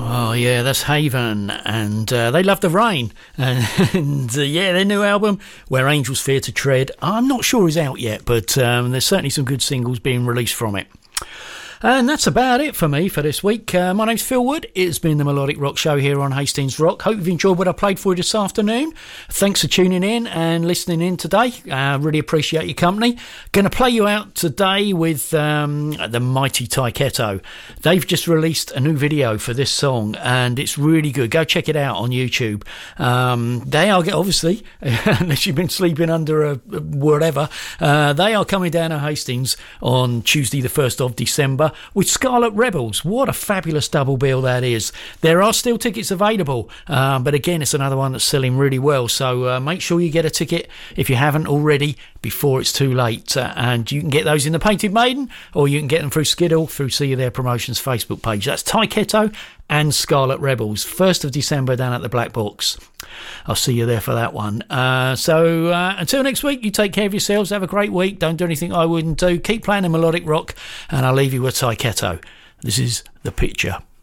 Oh yeah, that's Haven, and they love the rain. And yeah, their new album, Where Angels Fear to Tread, I'm not sure is out yet, but there's certainly some good singles being released from it. And that's about it for me for this week. My name's Phil Wood. It's been the Melodic Rock Show here on Hastings Rock. Hope you've enjoyed what I played for you this afternoon. Thanks for tuning in and listening in today. Really appreciate your company. Going to play you out today with the mighty Taiketo. They've just released a new video for this song, and it's really good. Go check it out on YouTube. They are, obviously, unless you've been sleeping under a whatever, they are coming down to Hastings on Tuesday the 1st of December with Scarlet Rebels. What a fabulous double bill that is. There are still tickets available, but again, it's another one that's selling really well, so make sure you get a ticket if you haven't already before it's too late, and you can get those in the Painted Maiden, or you can get them through Skiddle through See You There Promotions Facebook page. That's Taiketo and Scarlet Rebels, 1st of December down at the Black Box. I'll see you there for that one. So until next week, you take care of yourselves. Have a great week. Don't do anything I wouldn't do. Keep playing the melodic rock, and I'll leave you with Taiketo. This is The Picture.